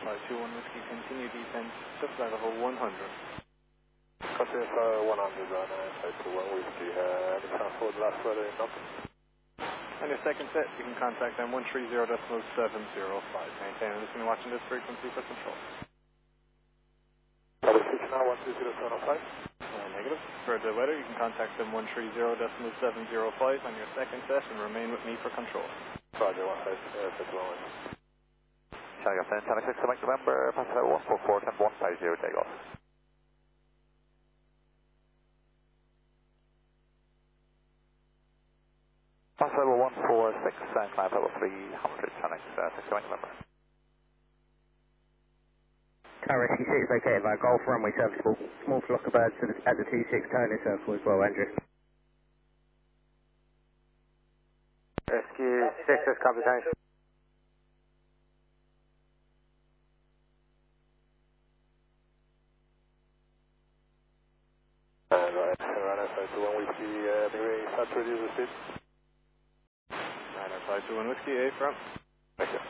521 Whiskey, continue descent, just level 100. Copy for 100 on 521 Whiskey, any transport last weather in London. On your second set, you can contact them 130.705. Maintain and listen watching this frequency for control. Double 6 now, 130.705. Negative. For the weather, you can contact them 130.705 on your second set and remain with me for control. Roger, 15, Charlie Austin, Channel 6, Quebec, November, Pascal 144, 150, take off. Pascal 146, and climb level 300, Channel 6, Quebec, November. Tower SQ6 located by Golf runway serviceable. Small flock of birds at the 26 turning circle as well, Andrew. SQ6 is computation. Right, runner 521 Whiskey, anyway, start to reduce the speed. Runner 521 Whiskey, A front. Thank you.